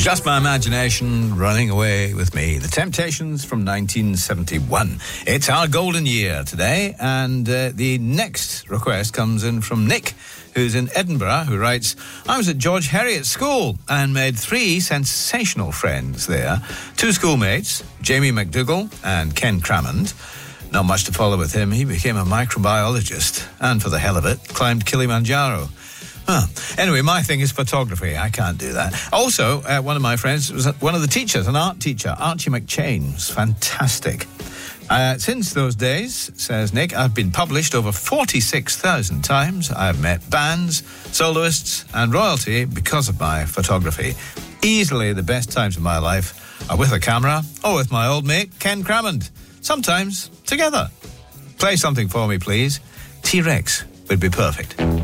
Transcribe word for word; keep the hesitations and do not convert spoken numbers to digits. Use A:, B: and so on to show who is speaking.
A: Just my imagination running away with me. The Temptations from nineteen seventy-one. It's our golden year today, and uh, the next request comes in from Nick, who's in Edinburgh, who writes, I was at George Heriot School and made three sensational friends there. Two schoolmates, Jamie McDougall and Ken Crammond. Not much to follow with him. He became a microbiologist and, for the hell of it, climbed Kilimanjaro. Huh. Anyway, my thing is photography. I can't do that. Also, uh, one of my friends was one of the teachers, an art teacher, Archie McChain. Was fantastic. Uh, since those days, says Nick, I've been published over forty-six thousand times. I've met bands, soloists, and royalty because of my photography. Easily the best times of my life are with a camera or with my old mate, Ken Crammond. Sometimes together. Play something for me, please. T-Rex would be perfect.